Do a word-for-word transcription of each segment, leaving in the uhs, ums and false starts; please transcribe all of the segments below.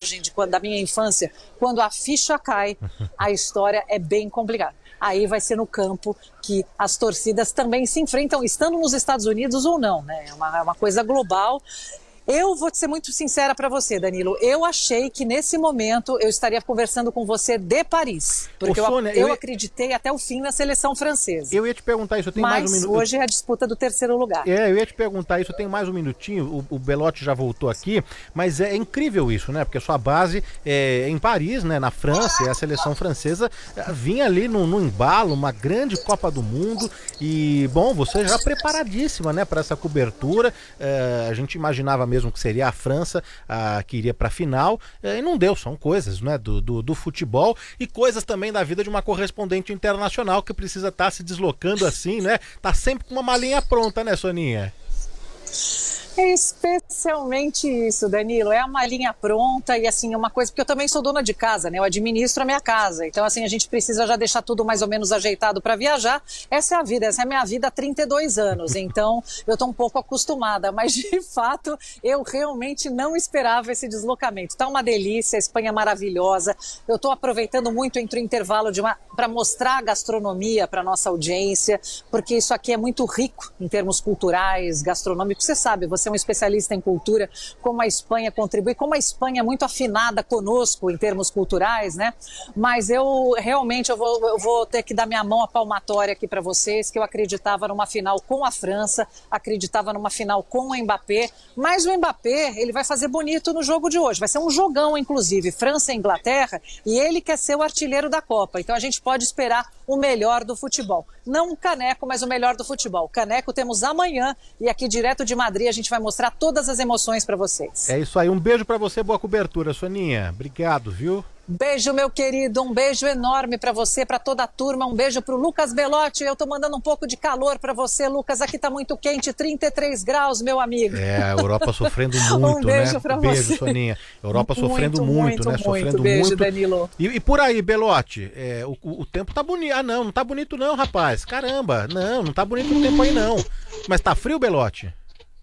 imagem de quando, da minha infância, quando a ficha cai, a história é bem complicada. Aí vai ser no campo que as torcidas também se enfrentam, estando nos Estados Unidos ou não, né? É uma, é uma coisa global. Eu vou ser muito sincera para você, Danilo. Eu achei que nesse momento eu estaria conversando com você de Paris. Porque Ô, Sônia, eu, eu, eu acreditei até o fim na seleção francesa. Eu ia te perguntar isso, eu tenho Mas mais um minuto. hoje é a disputa do terceiro lugar. É, eu ia te perguntar isso, eu tenho mais um minutinho. O, o Belotti já voltou aqui, mas é incrível isso, né? Porque a sua base é em Paris, né? Na França, e a seleção francesa vinha ali no, no embalo, uma grande Copa do Mundo. E, bom, você já preparadíssima, né? Para essa cobertura. É, a gente imaginava mesmo que seria a França a, que iria para a final, e não deu, são coisas, né, do, do, do futebol e coisas também da vida de uma correspondente internacional que precisa estar tá se deslocando assim, né, tá sempre com uma malinha pronta, né, Soninha? É especialmente isso, Danilo, é a malinha pronta e assim, uma coisa, porque eu também sou dona de casa, né, eu administro a minha casa, então assim, a gente precisa já deixar tudo mais ou menos ajeitado para viajar, essa é a vida, essa é a minha vida há trinta e dois anos, então eu tô um pouco acostumada, mas de fato, eu realmente não esperava esse deslocamento, tá uma delícia, a Espanha é maravilhosa, eu tô aproveitando muito entre o intervalo de uma, para mostrar a gastronomia para nossa audiência, porque isso aqui é muito rico em termos culturais, gastronômicos, você sabe, você é um especialista em cultura, como a Espanha contribui, como a Espanha é muito afinada conosco em termos culturais, né? Mas eu realmente eu vou, eu vou ter que dar minha mão à palmatória aqui para vocês, que eu acreditava numa final com a França, acreditava numa final com o Mbappé, mas o Mbappé, ele vai fazer bonito no jogo de hoje, vai ser um jogão, inclusive, França e Inglaterra, e ele quer ser o artilheiro da Copa, então a gente pode esperar o melhor do futebol. Não o caneco, mas o melhor do futebol. O caneco temos amanhã e aqui direto de Madrid a gente vai mostrar todas as emoções para vocês. É isso aí, um beijo para você, boa cobertura, Soninha. Obrigado, viu? Beijo, meu querido, um beijo enorme para você, para toda a turma, um beijo pro Lucas Belotti, eu tô mandando um pouco de calor para você, Lucas, aqui tá muito quente, trinta e três graus, meu amigo. É, a Europa sofrendo muito, um beijo né? Pra beijo, você. Soninha. Europa muito, sofrendo muito, muito né? Muito, sofrendo beijo, muito. Danilo. E, e por aí, Belotti, é, o, o tempo tá bonito. Ah, não, não tá bonito não, rapaz. Caramba, não, não tá bonito o tempo aí não. Mas tá frio, Belotti?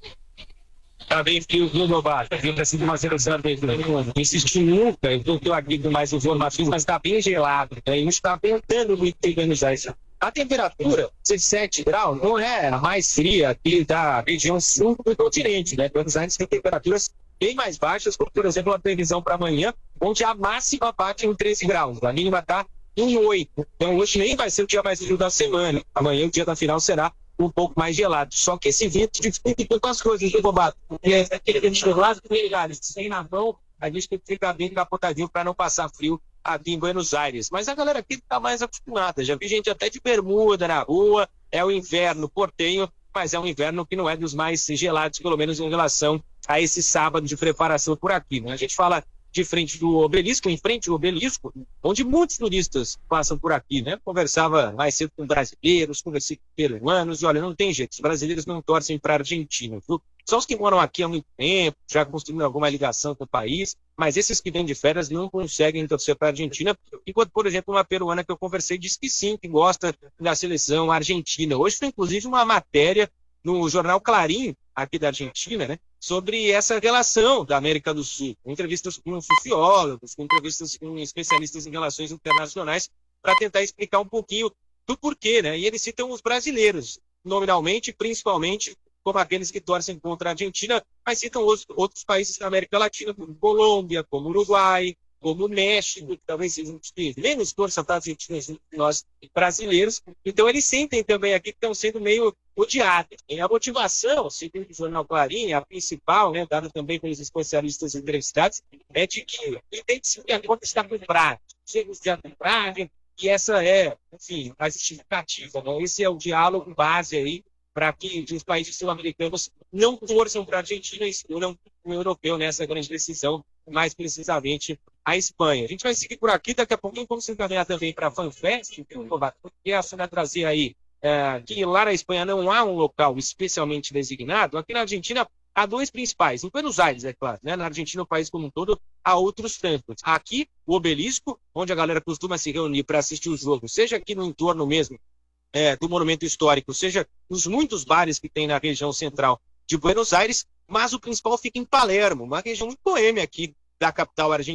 Tá bem frio, viu, meu baixo? Eu preciso de uma seleção de não insisti nunca, eu tô aqui com mais informações, mas tá bem gelado, né? A gente tá ventando muito em Buenos Aires. A temperatura, dezessete graus, não é a mais fria aqui da região sul do continente, né? Buenos Aires tem temperaturas bem mais baixas, como, por exemplo, a previsão para amanhã, onde a máxima bate em treze graus, a mínima tá em oito. Então hoje nem vai ser o dia mais frio da semana. Amanhã, o dia da final, será um pouco mais gelado. Só que esse vento dificulta com as coisas, viu, Bobato? É aquele vento gelado, sem na mão, a gente tem que ficar bem capotadinho para não passar frio aqui em Buenos Aires. Mas a galera aqui tá mais acostumada. Já vi gente até de bermuda na rua. É o inverno portenho, mas é um inverno que não é dos mais gelados, pelo menos em relação a esse sábado de preparação por aqui, né? A gente fala de frente do obelisco, em frente ao obelisco, onde muitos turistas passam por aqui, né? Conversava mais cedo com brasileiros, conversei com peruanos, e olha, não tem jeito, os brasileiros não torcem para a Argentina, viu? Só os que moram aqui há muito tempo, já construíram alguma ligação com o país, mas esses que vêm de férias não conseguem torcer para a Argentina, enquanto, por exemplo, uma peruana que eu conversei disse que sim, que gosta da seleção argentina. Hoje foi, inclusive, uma matéria no jornal Clarim, aqui da Argentina, né, sobre essa relação da América do Sul, com entrevistas com sociólogos, com entrevistas com especialistas em relações internacionais, para tentar explicar um pouquinho do porquê, né? E eles citam os brasileiros, nominalmente, principalmente, como aqueles que torcem contra a Argentina, mas citam os, outros países da América Latina, como Colômbia, como Uruguai, como o México, que talvez sejam os que menos torçam para a Argentina que nós brasileiros. Então eles sentem também aqui que estão sendo meio odiados. E a motivação, segundo o jornal Clarim, a principal, né, dada também pelos especialistas entrevistados, é de que tem que se a conta está comprada, chega os dias comprada, e essa é, enfim, a justificativa. Né? Esse é o diálogo base aí para que os países sul-americanos não torçam para a Argentina e escolham o europeu nessa grande decisão, mais precisamente a Espanha. A gente vai seguir por aqui, daqui a pouquinho vamos se encaminhar também para a FanFest, porque a Sônia trazer aí é, que lá na Espanha não há um local especialmente designado. Aqui na Argentina há dois principais, em Buenos Aires, é claro, né? Na Argentina, o país como um todo, há outros tantos. Aqui, o Obelisco, onde a galera costuma se reunir para assistir o jogo, seja aqui no entorno mesmo É, do monumento histórico, seja nos muitos bares que tem na região central de Buenos Aires, mas o principal fica em Palermo, uma região muito boêmia aqui da capital argentina.